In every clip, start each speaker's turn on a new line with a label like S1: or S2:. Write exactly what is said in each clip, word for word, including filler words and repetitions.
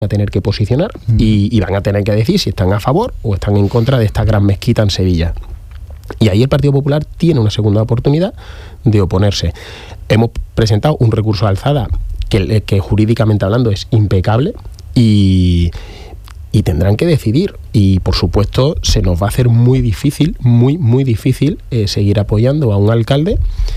S1: a tener que posicionar mm. y, y van a tener que decir si están a favor o están en contra de esta gran mezquita en Sevilla. Y ahí el Partido Popular tiene una segunda oportunidad de oponerse. Hemos presentado un recurso de alzada que, que jurídicamente hablando es impecable y, y tendrán que decidir. Y por supuesto se nos va a hacer muy difícil, muy, muy difícil eh, seguir apoyando a un alcalde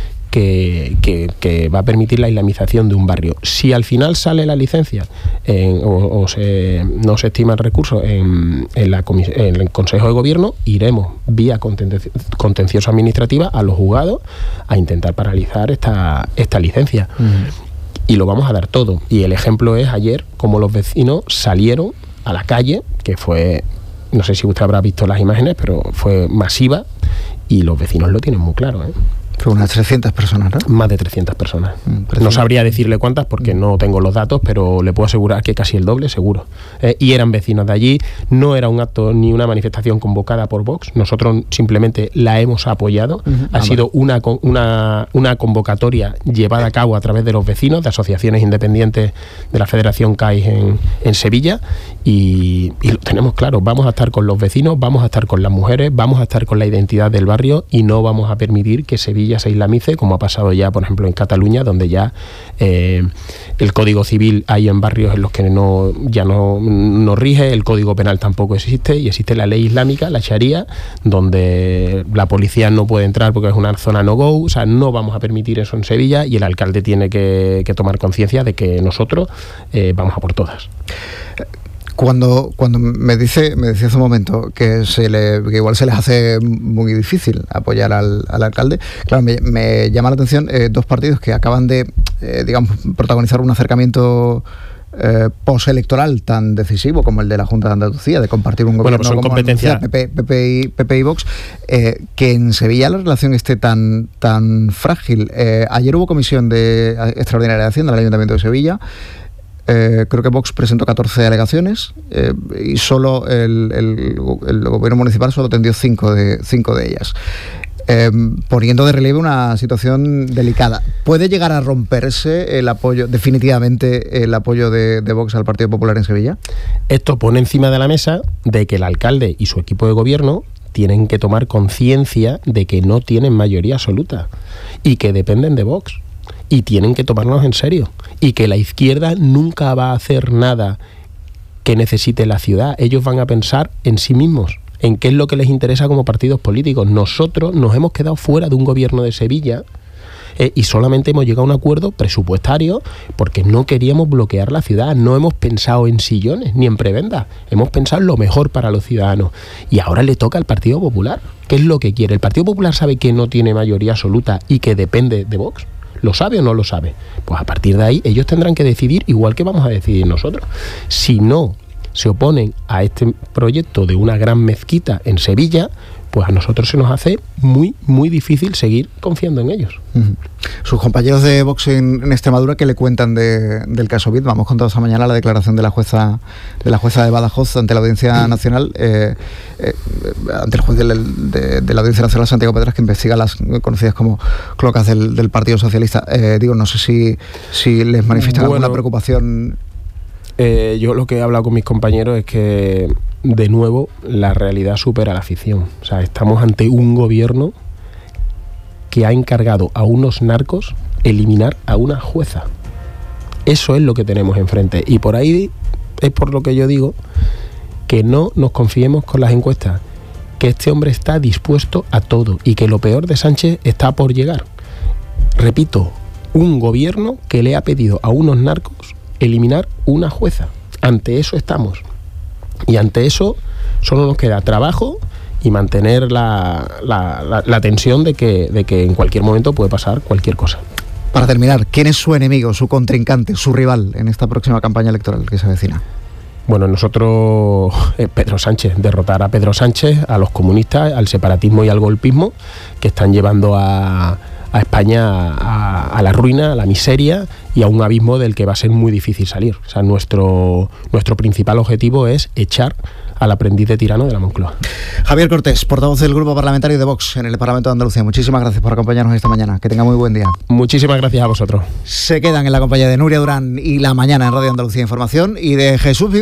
S1: Que, que, que va a permitir la islamización de un barrio. Si al final sale la licencia en, o, o se, no se estima el recurso en, en, la comis- en el Consejo de Gobierno, iremos vía contenci- contencioso administrativa a los juzgados a intentar paralizar esta, esta licencia. Uh-huh. Y lo vamos a dar todo. Y el ejemplo es ayer como los vecinos salieron a la calle, que fue, no sé si usted habrá visto las imágenes, pero fue masiva y los vecinos lo tienen muy claro, ¿eh?
S2: Fue unas trescientas personas, ¿no?
S1: Más de trescientas personas. Mm, no sabría decirle cuántas porque mm. no tengo los datos, pero le puedo asegurar que casi el doble, seguro. Eh, y eran vecinos de allí. No era un acto ni una manifestación convocada por Vox. Nosotros simplemente la hemos apoyado. Uh-huh. Ha ah, sido una, una, una convocatoria llevada a cabo a través de los vecinos, de asociaciones independientes de la Federación C A I en, en Sevilla. Y, y lo tenemos claro. Vamos a estar con los vecinos, vamos a estar con las mujeres, vamos a estar con la identidad del barrio y no vamos a permitir que Sevilla se islamice, como ha pasado ya, por ejemplo, en Cataluña, donde ya eh, el Código Civil hay en barrios en los que no ya no, no rige, el Código Penal tampoco existe, y existe la ley islámica, la Sharia, donde la policía no puede entrar porque es una zona no-go. O sea, no vamos a permitir eso en Sevilla, y el alcalde tiene que, que tomar conciencia de que nosotros eh, vamos a por todas.
S2: Cuando, cuando me dice me decía hace un momento que, se le, que igual se les hace muy difícil apoyar al, al alcalde, claro, me, me llama la atención eh, dos partidos que acaban de, eh, digamos, protagonizar un acercamiento eh, postelectoral tan decisivo como el de la Junta de Andalucía, de compartir un gobierno
S1: bueno, pues son
S2: como
S1: competencia
S2: P P, P P y Vox, eh, que en Sevilla la relación esté tan, tan frágil. Eh, ayer hubo comisión de extraordinaria de Hacienda del Ayuntamiento de Sevilla. Eh, creo que Vox presentó catorce alegaciones eh, y solo el, el, el gobierno municipal solo atendió cinco de, cinco de ellas, eh, poniendo de relieve una situación delicada. ¿Puede llegar a romperse el apoyo, definitivamente el apoyo de, de Vox al Partido Popular en Sevilla?
S1: Esto pone encima de la mesa de que el alcalde y su equipo de gobierno tienen que tomar conciencia de que no tienen mayoría absoluta y que dependen de Vox. Y tienen que tomarnos en serio. Y que la izquierda nunca va a hacer nada que necesite la ciudad. Ellos van a pensar en sí mismos, en qué es lo que les interesa como partidos políticos. Nosotros nos hemos quedado fuera de un gobierno de Sevilla eh, y solamente hemos llegado a un acuerdo presupuestario porque no queríamos bloquear la ciudad. No hemos pensado en sillones ni en prebendas. Hemos pensado en lo mejor para los ciudadanos. Y ahora le toca al Partido Popular. ¿Qué es lo que quiere? ¿El Partido Popular sabe que no tiene mayoría absoluta y que depende de Vox? ¿Lo sabe o no lo sabe? Pues a partir de ahí ellos tendrán que decidir, igual que vamos a decidir nosotros. Si no se oponen a este proyecto de una gran mezquita en Sevilla, pues a nosotros se nos hace muy, muy difícil seguir confiando en ellos.
S2: Uh-huh. Sus compañeros de Vox en, en Extremadura, ¿qué le cuentan de, del caso Viedma? Hemos contado esta mañana la declaración de la jueza de la jueza de Badajoz ante la Audiencia Nacional, eh, eh, ante el juez de, de, de la Audiencia Nacional, Santiago Pedras, que investiga las conocidas como cloacas del, del Partido Socialista. Eh, digo, no sé si, si les manifiestan bueno, alguna preocupación.
S1: Eh, yo lo que he hablado con mis compañeros es que, de nuevo, la realidad supera la ficción. O sea, estamos ante un gobierno que ha encargado a unos narcos eliminar a una jueza. Eso es lo que tenemos enfrente. Y por ahí es por lo que yo digo que no nos confiemos con las encuestas, que este hombre está dispuesto a todo y que lo peor de Sánchez está por llegar. Repito, un gobierno que le ha pedido a unos narcos eliminar una jueza. Ante eso estamos. Y ante eso solo nos queda trabajo y mantener la, la, la, la tensión de que, de que en cualquier momento puede pasar cualquier cosa.
S2: Para terminar, ¿quién es su enemigo, su contrincante, su rival en esta próxima campaña electoral que se avecina?
S1: Bueno, nosotros, eh, Pedro Sánchez, derrotar a Pedro Sánchez, a los comunistas, al separatismo y al golpismo que están llevando a, a España a, a la ruina, a la miseria y a un abismo del que va a ser muy difícil salir. O sea, nuestro, nuestro principal objetivo es echar al aprendiz de tirano de la Moncloa.
S2: Javier Cortés, portavoz del Grupo Parlamentario de Vox en el Parlamento de Andalucía. Muchísimas gracias por acompañarnos esta mañana. Que tenga muy buen día.
S1: Muchísimas gracias a vosotros.
S2: Se quedan en la compañía de Nuria Durán y La Mañana en Radio Andalucía Información y de Jesús Vigorra.